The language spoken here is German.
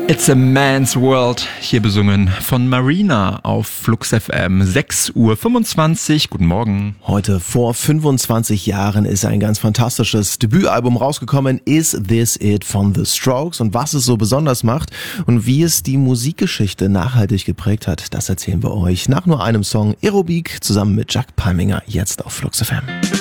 It's a Man's World, hier besungen von Marina auf Flux FM, 6:25 Uhr. Guten Morgen. Heute vor 25 Jahren ist ein ganz fantastisches Debütalbum rausgekommen, Is This It von The Strokes. Und was es so besonders macht und wie es die Musikgeschichte nachhaltig geprägt hat, das erzählen wir euch nach nur einem Song. Aerobik zusammen mit Jack Palminger, jetzt auf Flux FM.